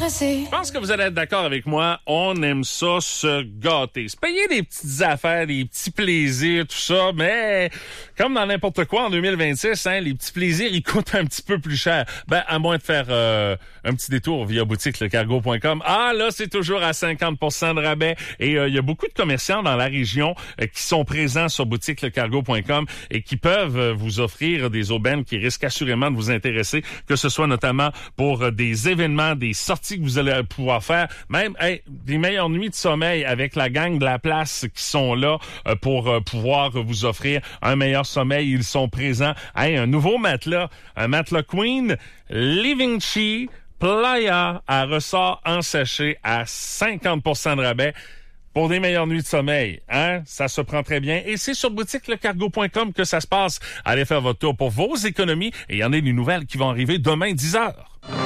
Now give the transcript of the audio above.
pressé. Je pense que vous allez être d'accord avec moi. On aime ça se gâter. Se payer des petites affaires, des petits plaisirs, tout ça. Mais comme dans n'importe quoi en 2026, les petits plaisirs, ils coûtent un petit peu plus cher. Ben, à moins de faire un petit détour via boutiquelecargo.com. Ah, là, c'est toujours à 50% de rabais. Et il y a beaucoup de commerçants dans la région qui sont présents sur boutiquelecargo.com et qui peuvent vous offrir des aubaines qui risquent assurément de vous intéresser, que ce soit notamment pour des événements, des sorties que vous allez pouvoir faire, même des meilleures nuits de sommeil avec la gang de la place qui sont là pour pouvoir vous offrir un meilleur sommeil. Ils sont présents. Un nouveau matelas, un matelas Queen, Living Playa à ressort en sachet à 50% de rabais. Pour des meilleures nuits de sommeil, ça se prend très bien. Et c'est sur boutiquelecargo.com que ça se passe. Allez faire votre tour pour vos économies. Et il y en a des nouvelles qui vont arriver demain 10h.